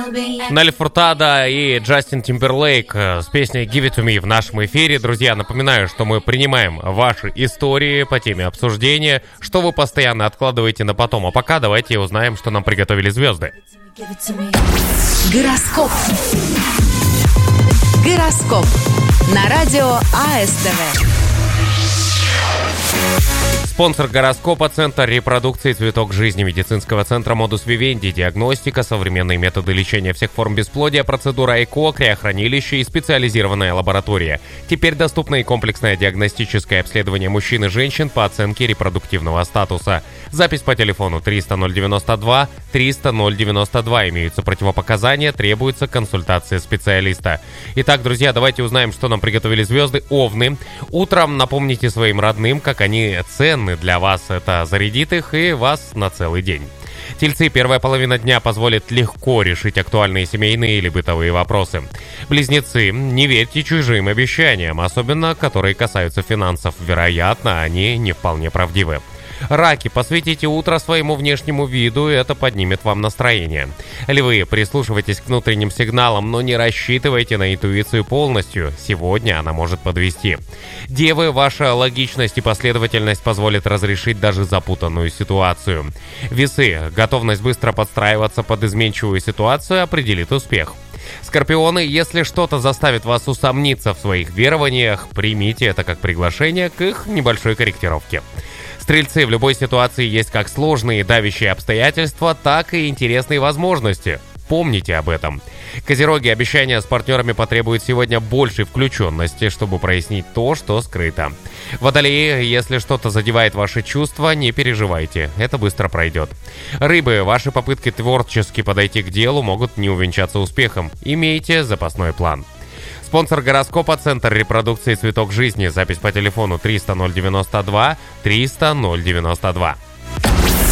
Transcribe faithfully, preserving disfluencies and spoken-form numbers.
Нелли Фуртадо и Джастин Тимберлейк с песней «Give It To Me» в нашем эфире. Друзья, напоминаю, что мы принимаем ваши истории по теме обсуждения, что вы постоянно откладываете на потом. А пока давайте узнаем, что нам приготовили звезды. Гороскоп. Гороскоп. На радио АСТВ. Спонсор гороскопа — Центр репродукции «Цветок жизни» медицинского центра «Модус Вивенди». Диагностика, современные методы лечения всех форм бесплодия, процедура ЭКО, криохранилище и специализированная лаборатория. Теперь доступно и комплексное диагностическое обследование мужчин и женщин по оценке репродуктивного статуса. Запись по телефону триста ноль девяносто два триста ноль девяносто два. Имеются противопоказания, требуется консультация специалиста. Итак, друзья, давайте узнаем, что нам приготовили звезды. Овны. Утром напомните своим родным, как они ценны для вас, это зарядит их и вас на целый день. Тельцы, первая половина дня позволит легко решить актуальные семейные или бытовые вопросы. Близнецы, не верьте чужим обещаниям, особенно которые касаются финансов. Вероятно, они не вполне правдивы. Раки, посвятите утро своему внешнему виду, и это поднимет вам настроение. Львы, прислушивайтесь к внутренним сигналам, но не рассчитывайте на интуицию полностью. Сегодня она может подвести. Девы, ваша логичность и последовательность позволят разрешить даже запутанную ситуацию. Весы, готовность быстро подстраиваться под изменчивую ситуацию определит успех. Скорпионы, если что-то заставит вас усомниться в своих верованиях, примите это как приглашение к их небольшой корректировке. Стрельцы, в любой ситуации есть как сложные давящие обстоятельства, так и интересные возможности. Помните об этом. Козероги, обещания с партнерами потребуют сегодня большей включенности, чтобы прояснить то, что скрыто. Водолеи, если что-то задевает ваши чувства, не переживайте, это быстро пройдет. Рыбы, ваши попытки творчески подойти к делу могут не увенчаться успехом. Имейте запасной план. Спонсор гороскопа — Центр репродукции «Цветок жизни». Запись по телефону триста ноль девяносто два триста ноль девяносто два.